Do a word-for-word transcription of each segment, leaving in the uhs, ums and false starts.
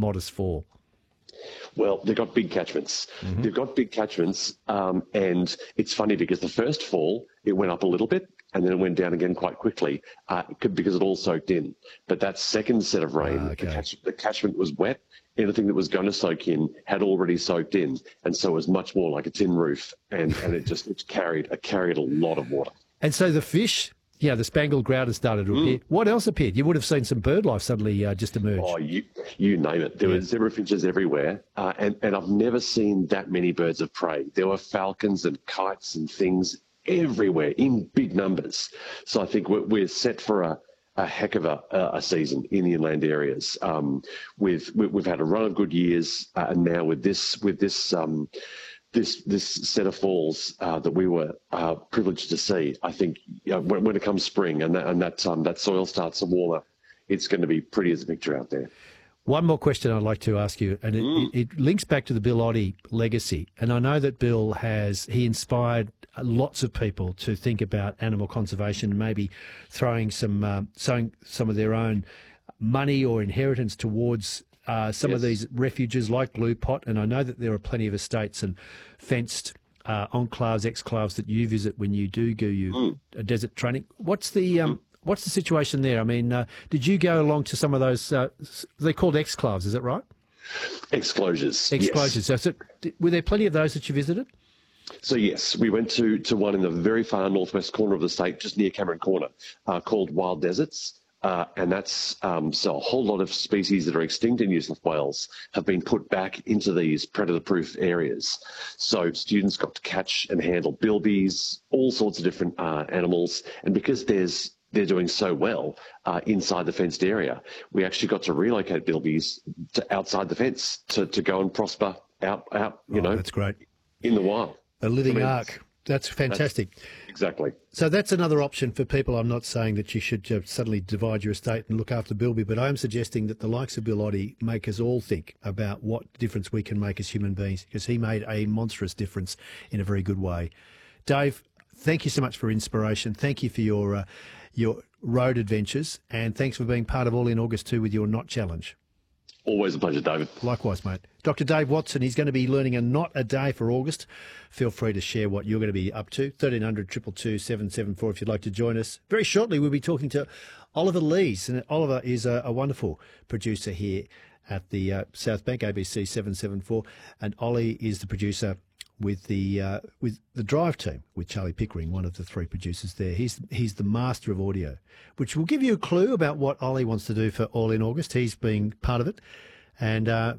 modest fall? Well, they've got big catchments. Mm-hmm. They've got big catchments, um, and it's funny because the first fall, it went up a little bit, and then it went down again quite quickly uh, because it all soaked in. But that second set of rain, ah, okay. the, catch, the catchment was wet. Anything that was going to soak in had already soaked in, and so it was much more like a tin roof, and, and it just it carried it carried a lot of water. And so the fish, yeah, the spangled grout has started to appear. Mm. What else appeared? You would have seen some bird life suddenly uh, just emerge. Oh, you you name it. There yeah. were zebra finches everywhere, uh, and, and I've never seen that many birds of prey. There were falcons and kites and things everywhere in big numbers. So I think we're, we're set for a, a heck of a, a season in the inland areas. Um, with we've had a run of good years, uh, and now with this with this. Um, This this set of falls uh, that we were uh, privileged to see, I think you know, when, when it comes spring and that and that um, that soil starts to warm up, it's going to be pretty as a picture out there. One more question I'd like to ask you, and it, mm. it, it links back to the Bill Oddie legacy. And I know that Bill has he inspired lots of people to think about animal conservation and maybe throwing some uh, sowing some of their own money or inheritance towards Uh, some yes. of these refuges like Blue Pot, and I know that there are plenty of estates and fenced uh, enclaves, exclaves that you visit when you do go you mm. uh, desert training. What's the um, mm. what's the situation there? I mean, uh, did you go along to some of those? Uh, they're called exclaves, is that right? Exclosures. Exclosures. Yes. So, so, were there plenty of those that you visited? So yes, we went to to one in the very far northwest corner of the state, just near Cameron Corner, uh, called Wild Deserts. Uh, and that's um, so a whole lot of species that are extinct in New South Wales have been put back into these predator-proof areas. So students got to catch and handle bilbies, all sorts of different uh, animals. And because there's they're doing so well uh, inside the fenced area, we actually got to relocate bilbies to outside the fence to, to go and prosper out, out you oh, know, that's great. In the wild. A living I mean, ark. That's fantastic. That's, exactly. So that's another option for people. I'm not saying that you should uh, suddenly divide your estate and look after bilby, but I am suggesting that the likes of Bill Oddie make us all think about what difference we can make as human beings, because he made a monstrous difference in a very good way. Dave, thank you so much for inspiration. Thank you for your uh, your road adventures, and thanks for being part of All in August too with your knot challenge. Always a pleasure, David. Likewise, mate. Doctor Dave Watson, he's going to be learning a knot a day for August. Feel free to share what you're going to be up to. thirteen hundred, two two two, seven seven four if you'd like to join us. Very shortly, we'll be talking to Oliver Lees. And Oliver is a, a wonderful producer here at the uh, South Bank, A B C seven seven four. And Ollie is the producer with the uh, with the Drive team, with Charlie Pickering, one of the three producers there. He's he's the master of audio, which will give you a clue about what Ollie wants to do for All in August. He's being part of it. And uh,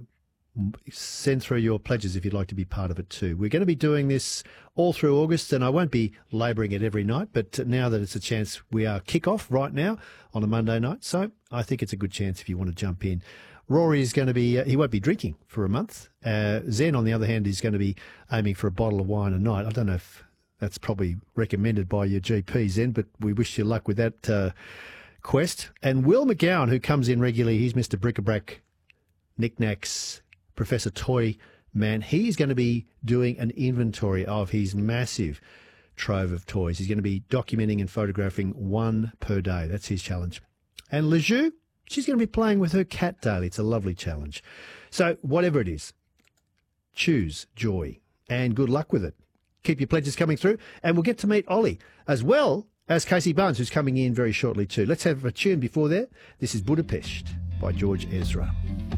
send through your pledges if you'd like to be part of it too. We're going to be doing this all through August, and I won't be labouring it every night, but now that it's a chance, we are kick-off right now on a Monday night, so I think it's a good chance if you want to jump in. Rory is going to be, uh, he won't be drinking for a month. Uh, Zen, on the other hand, is going to be aiming for a bottle of wine a night. I don't know if that's probably recommended by your G P, Zen, but we wish you luck with that uh, quest. And Will McGowan, who comes in regularly, he's Mister Bric-a-Brac Knickknacks, Professor Toy Man. He's going to be doing an inventory of his massive trove of toys. He's going to be documenting and photographing one per day. That's his challenge. And Lejou, she's going to be playing with her cat daily. It's a lovely challenge. So whatever it is, choose joy and good luck with it. Keep your pledges coming through, and we'll get to meet Ollie as well as Casey Barnes, who's coming in very shortly too. Let's have a tune before that. This is Budapest by George Ezra.